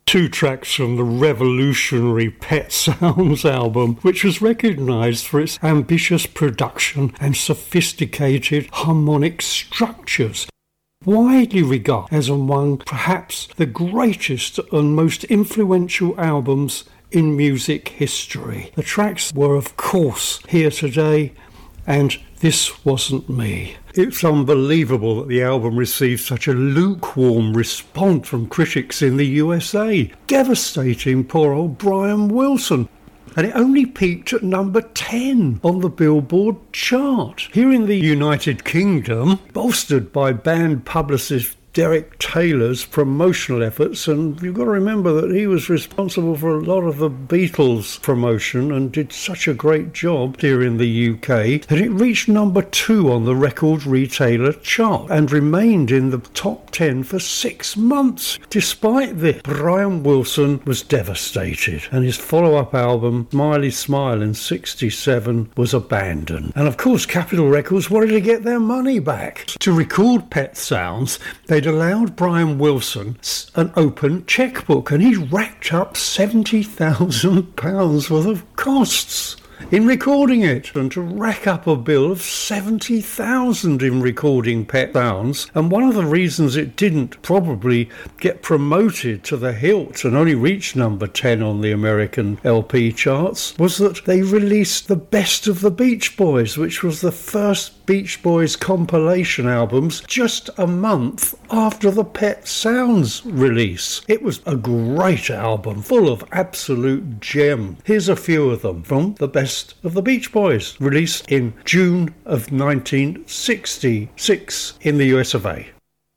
two tracks from the revolutionary Pet Sounds album, which was recognised for its ambitious production and sophisticated harmonic structures. Widely regarded as among perhaps the greatest and most influential albums in music history. The tracks were, of course, Here Today and This Wasn't Me. It's unbelievable that the album received such a lukewarm response from critics in the USA, devastating poor old Brian Wilson. And it only peaked at number 10 on the Billboard chart. Here in the United Kingdom, bolstered by band publicist Derek Taylor's promotional efforts, and you've got to remember that he was responsible for a lot of the Beatles promotion and did such a great job here in the UK, that it reached number 2 on the record retailer chart and remained in the top 10 for 6 months. Despite this, Brian Wilson was devastated, and his follow-up album, Smiley Smile in '67, was abandoned. And of course, Capitol Records wanted to get their money back. To record Pet Sounds, they'd allowed Brian Wilson an open checkbook, and he racked up £70,000 worth of costs in recording it, and to rack up a bill of $70,000 in recording Pet Sounds. And one of the reasons it didn't probably get promoted to the hilt and only reach number 10 on the American LP charts was that they released The Best of the Beach Boys, which was the first Beach Boys compilation albums, just a month after the Pet Sounds release. It was a great album, full of absolute gem. Here's a few of them from The Best of the Beach Boys, released in June of 1966 in the US of A.